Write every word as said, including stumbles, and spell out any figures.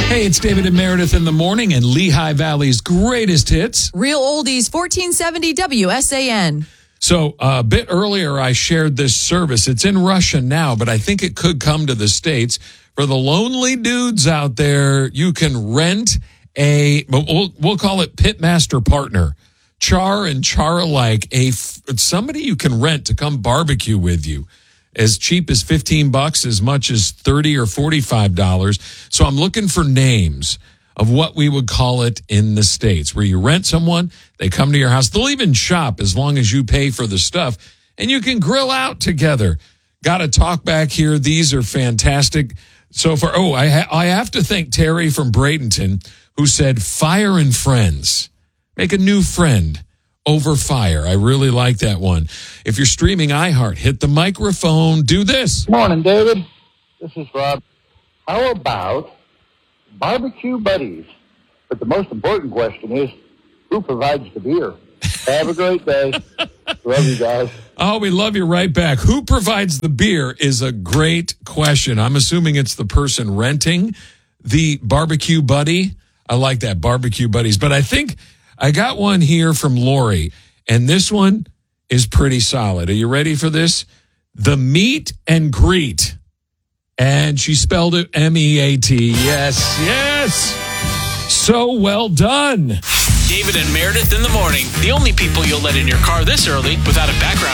Hey, it's David and Meredith in the morning and Lehigh Valley's greatest hits. Real Oldies, fourteen seventy W S A N. So uh, a bit earlier, I shared this service. It's in Russia now, but I think it could come to the States. For the lonely dudes out there, you can rent a, we'll, we'll call it Pitmaster Partner. Char and char alike, a, somebody you can rent to come barbecue with you. As cheap as fifteen bucks, as much as thirty or forty-five dollars. So I'm looking for names of what we would call it in the States, where you rent someone, they come to your house. They'll even shop as long as you pay for the stuff, and you can grill out together. Got to talk back here. These are fantastic. So far, oh, I, ha- I have to thank Terry from Bradenton, who said fire and friends. Make a new friend over fire. I really like that one. If you're streaming iHeart, hit the microphone. Do this. Morning, David. This is Rob. How about barbecue buddies? But the most important question is, who provides the beer? Have a great day. Love you guys. Oh, we love you right back. Who provides the beer is a great question. I'm assuming it's the person renting the barbecue buddy. I like that, barbecue buddies. But I think I got one here from Lori, and this one is pretty solid. Are you ready for this? The meet and greet. And she spelled it M E A T. Yes, yes. So well done. David and Meredith in the morning. The only people you'll let in your car this early without a background